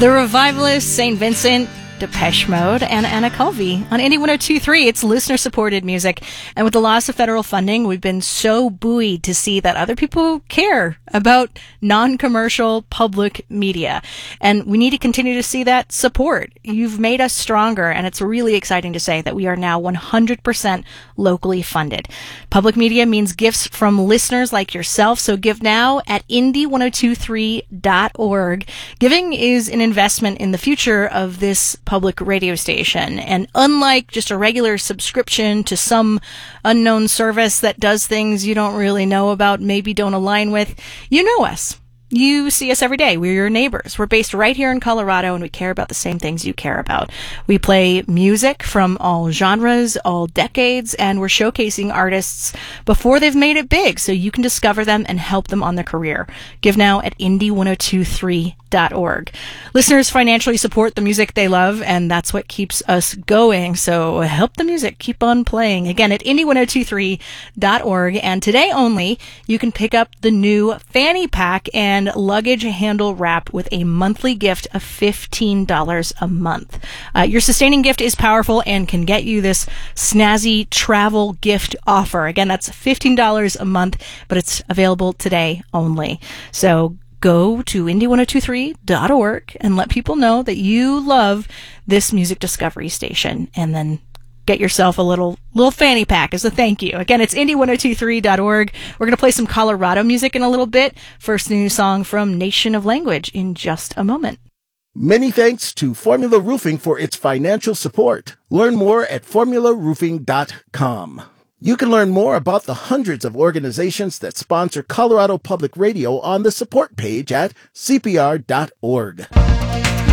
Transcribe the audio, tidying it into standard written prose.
The Revivalists, St. Vincent, Depeche Mode, and Anna Culvey. On Indie 102.3, it's listener-supported music. And with the loss of federal funding, we've been so buoyed to see that other people care about non-commercial public media. And we need to continue to see that support. You've made us stronger, and it's really exciting to say that we are now 100% locally funded. Public media means gifts from listeners like yourself, so give now at indie1023.org. Giving is an investment in the future of this public radio station. And unlike just a regular subscription to some unknown service that does things you don't really know about, maybe don't align with, you know us. You see us every day. We're your neighbors. We're based right here in Colorado, and we care about the same things you care about. We play music from all genres, all decades, and we're showcasing artists before they've made it big, so you can discover them and help them on their career. Give now at indie1023.org. Listeners financially support the music they love, and that's what keeps us going, so help the music keep on playing. Again, at indie1023.org, and today only, you can pick up the new fanny pack and luggage handle wrap with a monthly gift of $15 a month. Your sustaining gift is powerful and can get you this snazzy travel gift offer. Again, that's $15 a month, but it's available today only. So go to indie1023.org and let people know that you love this music discovery station, and then get yourself a little fanny pack as a thank you. Again, it's indie1023.org. We're going to play some Colorado music in a little bit. First new song from Nation of Language in just a moment. Many thanks to Formula Roofing for its financial support. Learn more at formularoofing.com. You can learn more about the hundreds of organizations that sponsor Colorado Public Radio on the support page at cpr.org.